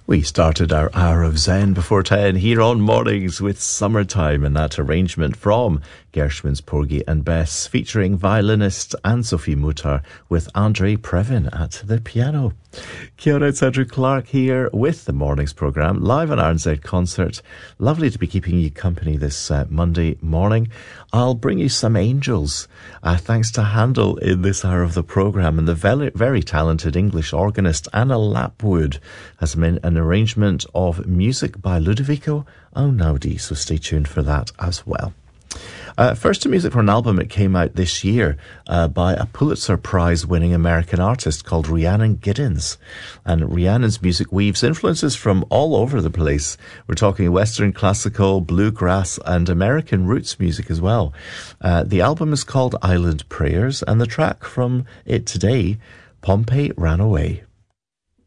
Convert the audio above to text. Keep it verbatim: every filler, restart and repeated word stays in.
We started our hour of Zen before ten here on Mornings with Summertime, and that arrangement from Gershwin's Porgy and Bess, featuring violinist Anne-Sophie Mutter with Andre Previn at the piano. Kia ora, Cedric Clark here with the Mornings programme, live on R N Z Concert. Lovely to be keeping you company this uh, Monday morning. I'll bring you some angels, uh, thanks to Handel in this hour of the programme, and the very, very talented English organist Anna Lapwood has made an arrangement of music by Ludovico Einaudi, so stay tuned for that as well. Uh, first to music for an album that came out this year uh, by a Pulitzer Prize winning American artist called Rhiannon Giddens. And Rhiannon's music weaves influences from all over the place. We're talking Western classical, bluegrass and American roots music as well. Uh, the album is called Island Prayers, and the track from it today, Pompey Ran Away.